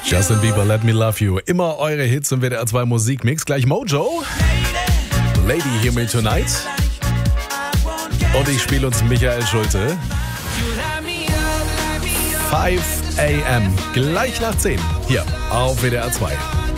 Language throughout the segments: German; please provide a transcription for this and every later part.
Justin Bieber, Let Me Love You. Immer eure Hits im WDR 2 Musikmix. Gleich Mojo. Lady, Hear Me Tonight. Und ich spiele uns Michael Schulte. 5 a.m. Gleich nach 10. Hier auf WDR 2.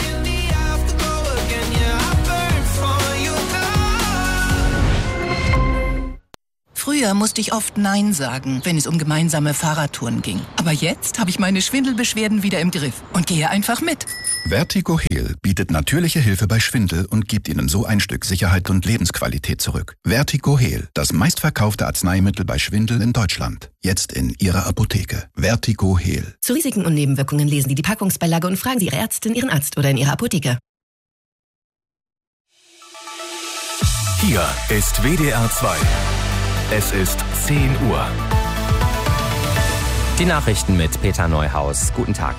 Früher musste ich oft Nein sagen, wenn es um gemeinsame Fahrradtouren ging. Aber jetzt habe ich meine Schwindelbeschwerden wieder im Griff und gehe einfach mit. Vertigo Heal bietet natürliche Hilfe bei Schwindel und gibt Ihnen so ein Stück Sicherheit und Lebensqualität zurück. Vertigo Heal, das meistverkaufte Arzneimittel bei Schwindel in Deutschland. Jetzt in Ihrer Apotheke. Vertigo Heal. Zu Risiken und Nebenwirkungen lesen Sie die Packungsbeilage und fragen Sie Ihre Ärztin, Ihren Arzt oder in Ihrer Apotheke. Hier ist WDR 2. Es ist 10 Uhr. Die Nachrichten mit Peter Neuhaus. Guten Tag.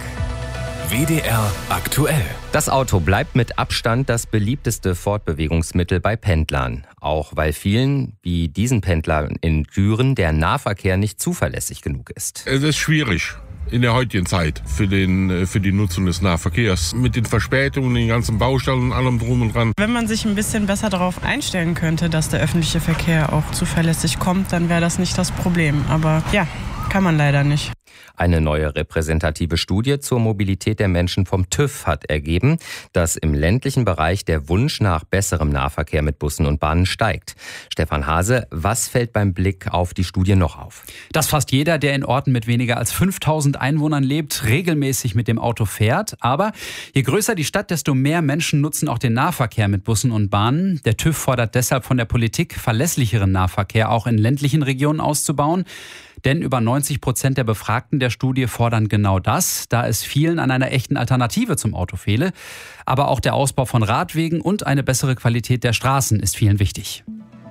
WDR aktuell. Das Auto bleibt mit Abstand das beliebteste Fortbewegungsmittel bei Pendlern. Auch weil vielen, wie diesen Pendlern in Düren, der Nahverkehr nicht zuverlässig genug ist. Es ist schwierig in der heutigen Zeit für die Nutzung des Nahverkehrs. Mit den Verspätungen, den ganzen Baustellen und allem drum und dran. Wenn man sich ein bisschen besser darauf einstellen könnte, dass der öffentliche Verkehr auch zuverlässig kommt, dann wäre das nicht das Problem. Aber ja, kann man leider nicht. Eine neue repräsentative Studie zur Mobilität der Menschen vom TÜV hat ergeben, dass im ländlichen Bereich der Wunsch nach besserem Nahverkehr mit Bussen und Bahnen steigt. Stefan Hase, was fällt beim Blick auf die Studie noch auf? Dass fast jeder, der in Orten mit weniger als 5000 Einwohnern lebt, regelmäßig mit dem Auto fährt. Aber je größer die Stadt, desto mehr Menschen nutzen auch den Nahverkehr mit Bussen und Bahnen. Der TÜV fordert deshalb von der Politik, verlässlicheren Nahverkehr auch in ländlichen Regionen auszubauen. Denn über 90% der Befragten der Studie fordern genau das, da es vielen an einer echten Alternative zum Auto fehle. Aber auch der Ausbau von Radwegen und eine bessere Qualität der Straßen ist vielen wichtig.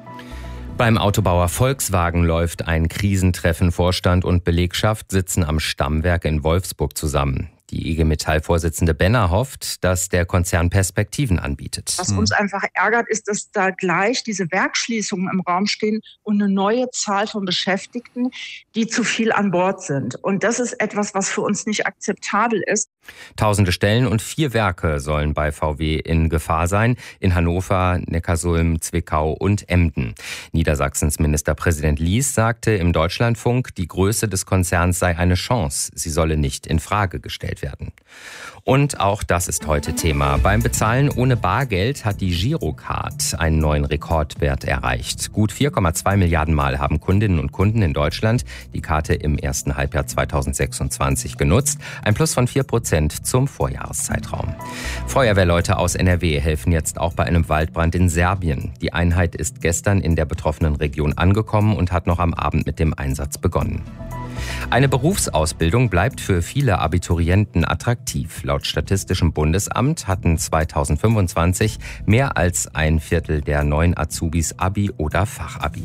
Beim Autobauer Volkswagen läuft ein Krisentreffen. Vorstand und Belegschaft sitzen am Stammwerk in Wolfsburg zusammen. Die IG Metall-Vorsitzende Benner hofft, dass der Konzern Perspektiven anbietet. Was uns einfach ärgert, ist, dass da gleich diese Werksschließungen im Raum stehen und eine neue Zahl von Beschäftigten, die zu viel an Bord sind. Und das ist etwas, was für uns nicht akzeptabel ist. Tausende Stellen und 4 Werke sollen bei VW in Gefahr sein. In Hannover, Neckarsulm, Zwickau und Emden. Niedersachsens Ministerpräsident Lies sagte im Deutschlandfunk, die Größe des Konzerns sei eine Chance. Sie solle nicht in Frage gestellt werden. Und auch das ist heute Thema. Beim Bezahlen ohne Bargeld hat die Girocard einen neuen Rekordwert erreicht. Gut 4,2 Milliarden Mal haben Kundinnen und Kunden in Deutschland die Karte im ersten Halbjahr 2026 genutzt. Ein Plus von 4% zum Vorjahreszeitraum. Feuerwehrleute aus NRW helfen jetzt auch bei einem Waldbrand in Serbien. Die Einheit ist gestern in der betroffenen Region angekommen und hat noch am Abend mit dem Einsatz begonnen. Eine Berufsausbildung bleibt für viele Abiturienten attraktiv. Laut Statistischem Bundesamt hatten 2025 mehr als ein Viertel der neuen Azubis Abi oder Fachabi.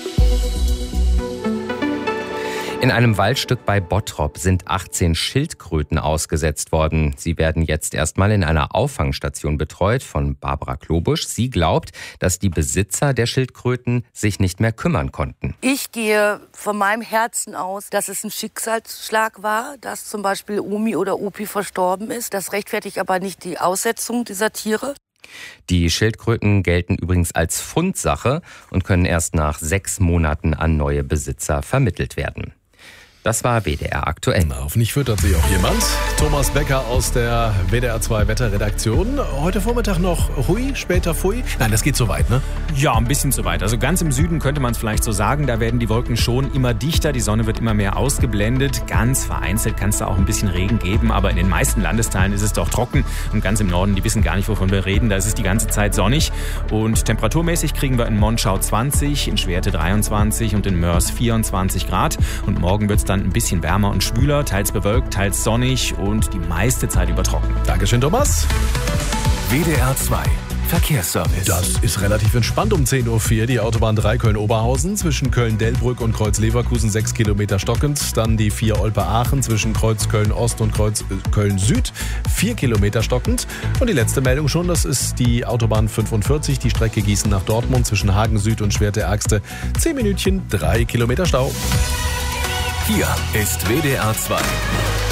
In einem Waldstück bei Bottrop sind 18 Schildkröten ausgesetzt worden. Sie werden jetzt erstmal in einer Auffangstation betreut von Barbara Klobusch. Sie glaubt, dass die Besitzer der Schildkröten sich nicht mehr kümmern konnten. Ich gehe von meinem Herzen aus, dass es ein Schicksalsschlag war, dass zum Beispiel Omi oder Opi verstorben ist. Das rechtfertigt aber nicht die Aussetzung dieser Tiere. Die Schildkröten gelten übrigens als Fundsache und können erst nach 6 Monaten an neue Besitzer vermittelt werden. Das war WDR aktuell. Hoffentlich füttert sie auch jemand. Thomas Becker aus der WDR 2 Wetterredaktion. Heute Vormittag noch Hui, später Pfui. Nein, das geht so weit, ne? Ja, ein bisschen zu weit. Also ganz im Süden könnte man es vielleicht so sagen. Da werden die Wolken schon immer dichter. Die Sonne wird immer mehr ausgeblendet. Ganz vereinzelt kann es da auch ein bisschen Regen geben. Aber in den meisten Landesteilen ist es doch trocken. Und ganz im Norden, die wissen gar nicht, wovon wir reden. Da ist es die ganze Zeit sonnig. Und temperaturmäßig kriegen wir in Monschau 20, in Schwerte 23 und in Mörs 24 Grad. Und morgen wird es dann ein bisschen wärmer und schwüler, teils bewölkt, teils sonnig und die meiste Zeit über trocken. Dankeschön, Thomas. WDR 2 Verkehrsservice. Das ist relativ entspannt um 10.04 Uhr. Die Autobahn 3 Köln-Oberhausen zwischen Köln-Delbrück und Kreuz-Leverkusen 6 Kilometer stockend. Dann die 4 Olpe-Aachen zwischen Kreuz Köln-Ost und Kreuz Köln-Süd 4 Kilometer stockend. Und die letzte Meldung schon, das ist die Autobahn 45, die Strecke Gießen nach Dortmund zwischen Hagen Süd und Schwerte-Ärgste. 10 Minütchen, 3 Kilometer Stau. Hier ist WDR 2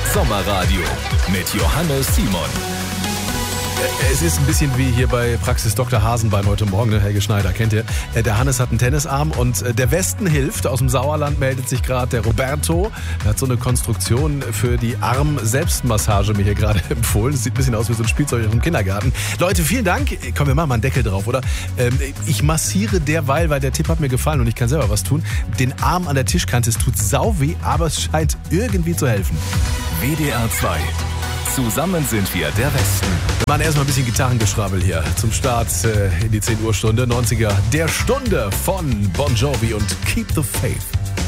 Sommerradio mit Johannes Simon. Es ist ein bisschen wie hier bei Praxis Dr. Hasenbein heute Morgen, ne? Helge Schneider, kennt ihr? Der Hannes hat einen Tennisarm und der Westen hilft. Aus dem Sauerland meldet sich gerade der Roberto. Er hat so eine Konstruktion für die Arm-Selbstmassage mir hier gerade empfohlen. Das sieht ein bisschen aus wie so ein Spielzeug aus dem Kindergarten. Leute, vielen Dank. Komm, wir machen mal einen Deckel drauf, oder? Ich massiere derweil, weil der Tipp hat mir gefallen und ich kann selber was tun, den Arm an der Tischkante. Es tut sau weh, aber es scheint irgendwie zu helfen. WDR 2. Zusammen sind wir der Westen. Wir machen erstmal ein bisschen Gitarrengeschrabbel hier zum Start in die 10 Uhr Stunde. 90er der Stunde von Bon Jovi und Keep the Faith.